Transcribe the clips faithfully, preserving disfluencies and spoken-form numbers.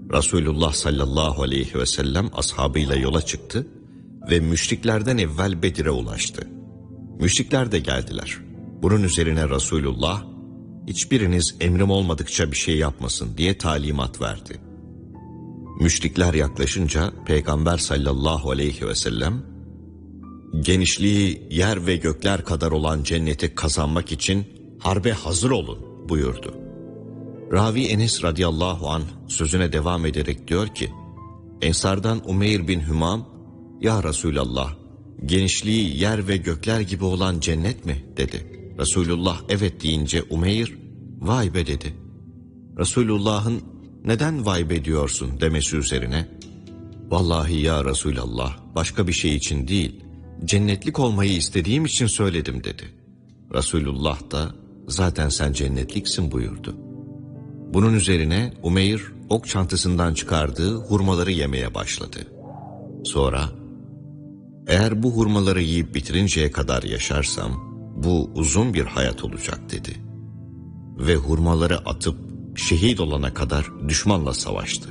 Resulullah sallallahu aleyhi ve sellem ashabıyla yola çıktı ve müşriklerden evvel Bedir'e ulaştı. Müşrikler de geldiler. Bunun üzerine Resulullah, hiçbiriniz emrim olmadıkça bir şey yapmasın diye talimat verdi. Müşrikler yaklaşınca Peygamber sallallahu aleyhi ve sellem, genişliği yer ve gökler kadar olan cenneti kazanmak için harbe hazır olun buyurdu. Ravi Enes radıyallahu anh sözüne devam ederek diyor ki, Ensardan Umeyr bin Hümam, ya Resulallah, genişliği yer ve gökler gibi olan cennet mi dedi. Resulullah evet deyince Umeyr, vay be dedi. Resulullah'ın neden vay be diyorsun demesi üzerine, vallahi ya Resulallah, başka bir şey için değil, cennetlik olmayı istediğim için söyledim dedi. Resulullah da zaten sen cennetliksin buyurdu. Bunun üzerine Umeyr ok çantasından çıkardığı hurmaları yemeye başladı. Sonra, eğer bu hurmaları yiyip bitirinceye kadar yaşarsam, bu uzun bir hayat olacak dedi. Ve hurmaları atıp şehit olana kadar düşmanla savaştı.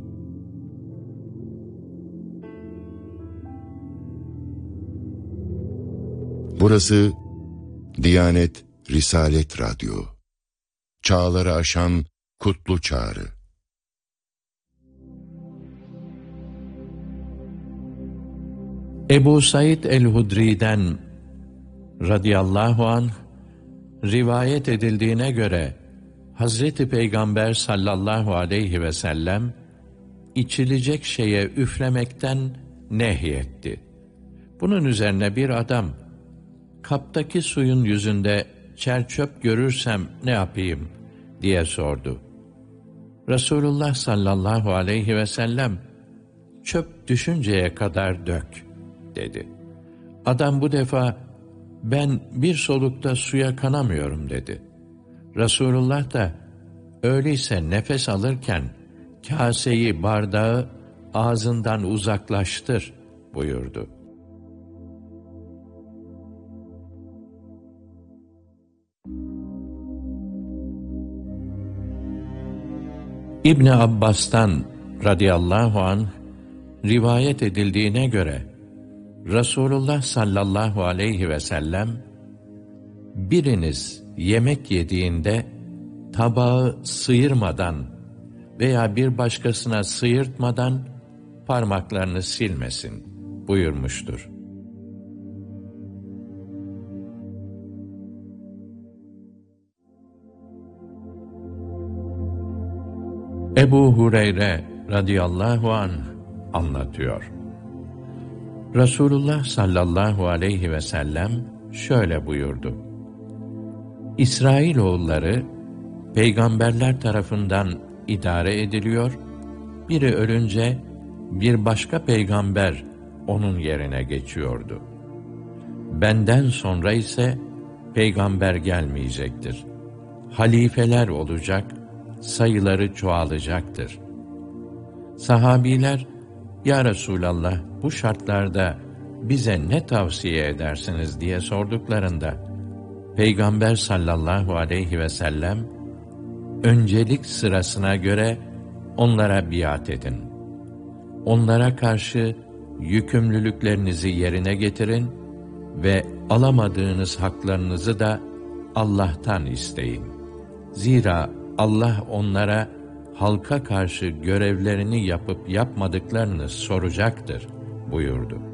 Burası Diyanet Risalet Radyo. Çağları aşan kutlu çağrı. Ebu Said el-Hudri'den radıyallahu anh rivayet edildiğine göre Hazreti Peygamber sallallahu aleyhi ve sellem içilecek şeye üflemekten nehyetti. Bunun üzerine bir adam, kaptaki suyun yüzünde çer çöp görürsem ne yapayım diye sordu. Resulullah sallallahu aleyhi ve sellem, çöp düşünceye kadar dök dedi. Adam bu defa, ben bir solukta suya kanamıyorum dedi. Resulullah da, öyleyse nefes alırken kaseyi, bardağı ağzından uzaklaştır buyurdu. İbn Abbas'tan radıyallahu anh rivayet edildiğine göre Resulullah sallallahu aleyhi ve sellem, biriniz yemek yediğinde tabağı sıyırmadan veya bir başkasına sıyırtmadan parmaklarını silmesin buyurmuştur. Ebu Hureyre radıyallahu anh anlatıyor. Resulullah sallallahu aleyhi ve sellem şöyle buyurdu. İsrailoğulları peygamberler tarafından idare ediliyor, biri ölünce bir başka peygamber onun yerine geçiyordu. Benden sonra ise peygamber gelmeyecektir. Halifeler olacak, sayıları çoğalacaktır. Sahabiler, ya Resulallah, bu şartlarda bize ne tavsiye edersiniz diye sorduklarında, Peygamber sallallahu aleyhi ve sellem, öncelik sırasına göre onlara biat edin. Onlara karşı yükümlülüklerinizi yerine getirin ve alamadığınız haklarınızı da Allah'tan isteyin. Zira Allah onlara halka karşı görevlerini yapıp yapmadıklarını soracaktır buyurdu.